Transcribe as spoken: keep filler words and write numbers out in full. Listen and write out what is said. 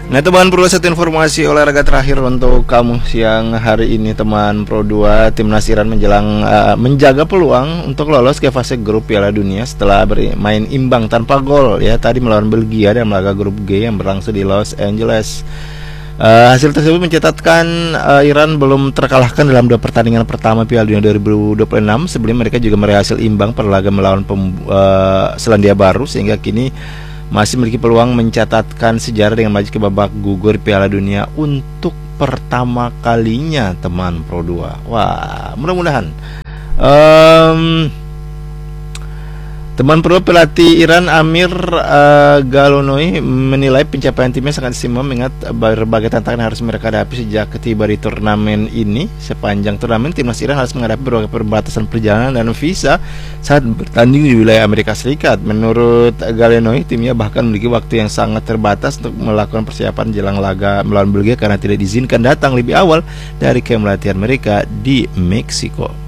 Nah teman Pro, satu informasi olahraga terakhir untuk kamu siang hari ini teman Pro dua. Timnas Iran menjelang uh, menjaga peluang untuk lolos ke fase grup Piala Dunia setelah bermain imbang tanpa gol ya tadi melawan Belgia dalam laga grup G yang berlangsung di Los Angeles. Uh, hasil tersebut mencatatkan uh, Iran belum terkalahkan dalam dua pertandingan pertama Piala Dunia dua ribu dua puluh enam. Sebelum mereka juga meraih hasil imbang pada laga melawan pem, uh, Selandia Baru, sehingga kini masih memiliki peluang mencatatkan sejarah dengan maju ke babak gugur Piala Dunia untuk pertama kalinya teman Pro dua. Wah, mudah-mudahan um, teman Pro, pelatih Iran Amir uh, Galonoi menilai pencapaian timnya sangat istimewa mengingat berbagai tantangan yang harus mereka hadapi sejak tiba di turnamen ini. Sepanjang turnamen, timnas Iran harus menghadapi berbagai perbatasan perjalanan dan visa saat bertanding di wilayah Amerika Serikat. Menurut Galonoi, timnya bahkan memiliki waktu yang sangat terbatas untuk melakukan persiapan jelang laga melawan Belgia karena tidak diizinkan datang lebih awal dari camp latihan mereka di Meksiko.